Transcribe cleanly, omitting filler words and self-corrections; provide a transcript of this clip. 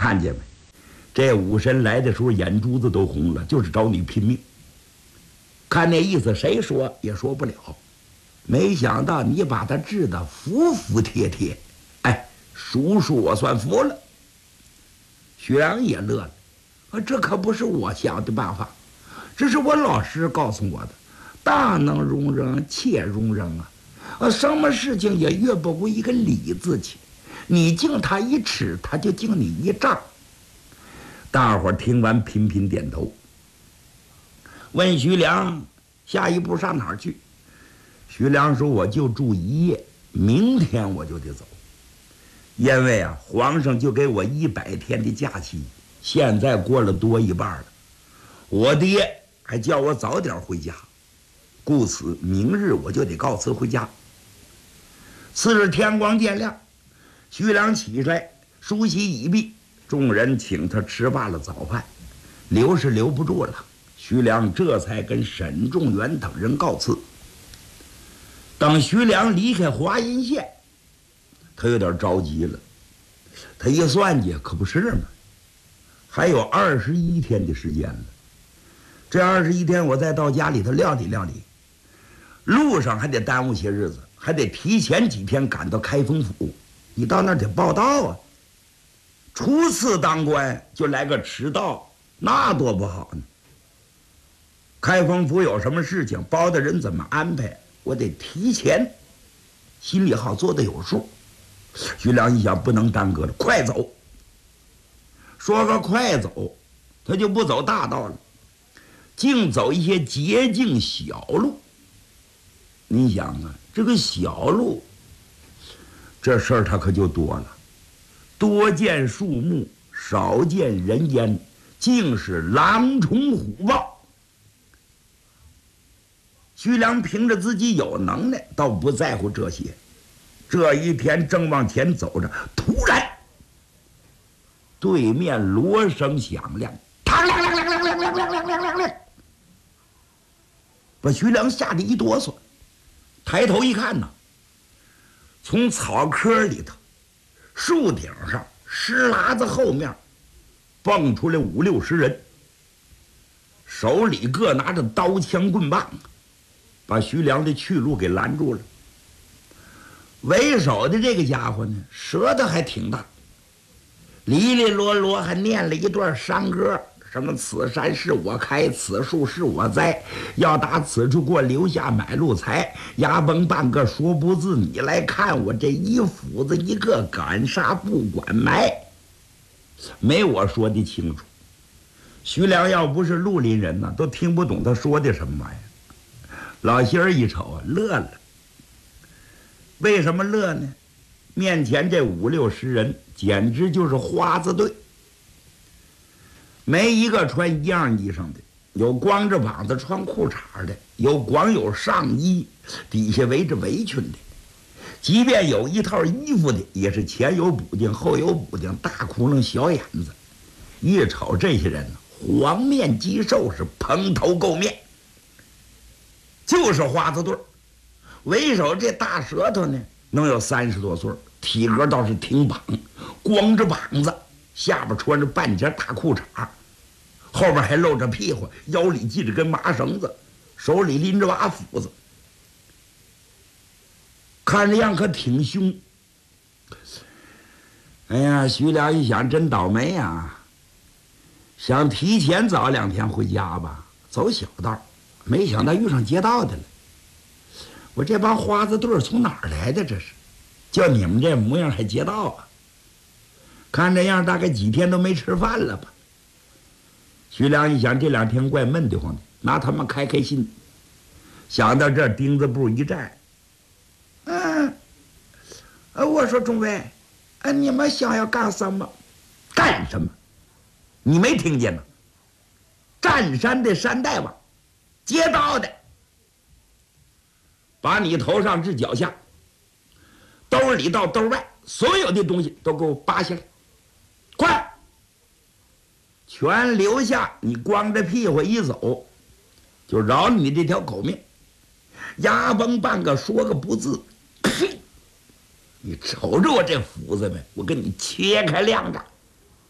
看见没？这武神来的时候眼珠子都红了，就是找你拼命。看那意思，谁说也说不了。没想到你把他治得服服帖帖，哎，叔叔我算服了。徐良也乐了，这可不是我想的办法，这是我老师告诉我的，大能容忍，且容忍啊！什么事情也越不过一个理字去，你敬他一尺，他就敬你一丈。大伙儿听完频频点头，问徐良下一步上哪儿去。徐良说：“我就住一夜，明天我就得走。因为皇上就给我100天的假期，现在过了多一半了。我爹还叫我早点回家，故此明日我就得告辞回家。”次日天光渐亮，徐良起来梳洗已毕，众人请他吃罢了早饭，留是留不住了。徐良这才跟沈仲元等人告辞。等徐良离开华阴县，他有点着急了。他一算计，可不是嘛，还有21天的时间了。这21天我再到家里头料理料理，路上还得耽误些日子，还得提前几天赶到开封府。你到那儿得报到啊。初次当官就来个迟到，那多不好呢。开封府有什么事情，包的人怎么安排，我得提前，心里好做得有数。徐良一想，不能耽搁了，快走。说个快走，他就不走大道了，净走一些捷径小路。你想啊，这个小路，这事儿他可就多了，多见树木，少见人烟，竟是狼虫虎豹。徐良凭着自己有能耐，倒不在乎这些。这一天正往前走着，突然对面锣声响亮，嘡啷啷啷啷啷啷啷啷啷，把徐良吓得一哆嗦。抬头一看呢，从草棵里头、树顶上、石喇子后面蹦出来5、60人，手里各拿着刀枪棍棒，把徐良的去路给拦住了。为首的这个家伙呢，舌头还挺大，哩哩啰啰还念了一段山歌，什么此山是我开，此树是我栽，要打此处过，留下买路财，牙崩半个说不字，你来看我这一斧子一个，敢杀不管埋。没我说的清楚，徐良要不是绿林人呢，都听不懂他说的什么玩意儿。老仙儿一瞅乐了。为什么乐呢？面前这5、60人简直就是花子队，没一个穿一样衣裳的，有光着膀子穿裤衩的，有光有上衣底下围着围裙的，即便有一套衣服的，也是前有补丁后有补丁，大窟窿小眼子。一瞅这些人，黄面鸡瘦，是蓬头垢面，就是花子队。为首这大舌头呢，能有30多岁，体格倒是挺膀，光着膀子，下边穿着半截大裤衩，后边还露着屁股，腰里系着根麻绳子，手里拎着把斧子，看着样可挺凶。哎呀，徐良一想，真倒霉呀！想提前早2天回家吧，走小道，没想到遇上街道的了。我这帮花子队从哪儿来的？这是，叫你们这模样还劫道啊？看这样，大概几天都没吃饭了吧？徐良一想，这2天怪闷得慌的，拿他们开开心。想到这，钉子步一站，我说众位，你们想要干什么？干什么？你没听见吗？占山的山大王，劫道的。把你头上至脚下，兜里到兜外，所有的东西都给我扒下来，快！全留下，你光着屁股一走，就饶你这条狗命。牙崩半个说个不字，你瞅着我这斧子没？我给你切开2掌。